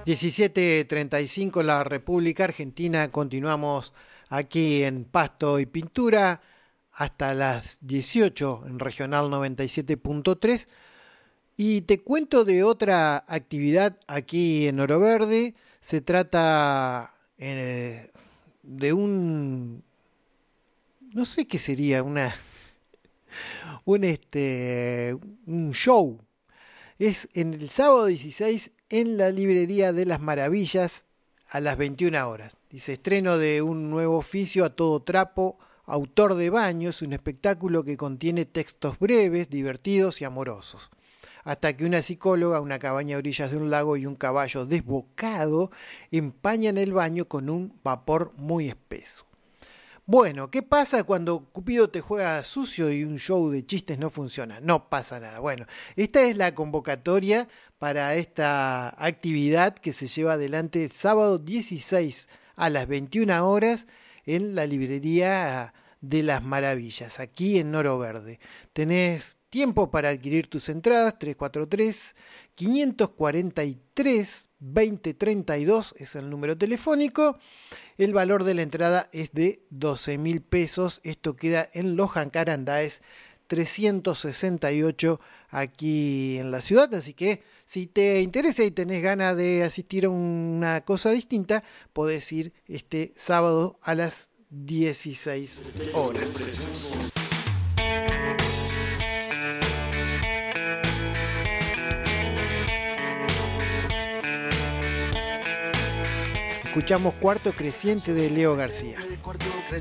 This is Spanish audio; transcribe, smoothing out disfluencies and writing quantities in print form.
17:35 la República Argentina. Continuamos aquí en Pasto y Pintura hasta las 18 en Regional 97.3. Y te cuento de otra actividad aquí en Oro Verde. Se trata de no sé qué sería, un show. Es en el sábado 16 en la Librería de las Maravillas a las 21 horas. Dice, estreno de un nuevo oficio a todo trapo, autor de baños, un espectáculo que contiene textos breves, divertidos y amorosos. Hasta que una psicóloga, una cabaña a orillas de un lago y un caballo desbocado empañan el baño con un vapor muy espeso. Bueno, ¿qué pasa cuando Cupido te juega sucio y un show de chistes no funciona? No pasa nada. Bueno, esta es la convocatoria para esta actividad que se lleva adelante sábado 16 a las 21 horas en la Librería de las Maravillas, aquí en Oro Verde. Tenés tiempo para adquirir tus entradas, 343-543-2032 es el número telefónico. El valor de la entrada es de 12.000 pesos. Esto queda en Los Jacarandáes 368 aquí en la ciudad. Así que si te interesa y tenés ganas de asistir a una cosa distinta, podés ir este sábado a las 16 horas. Escuchamos Cuarto Creciente de Leo García.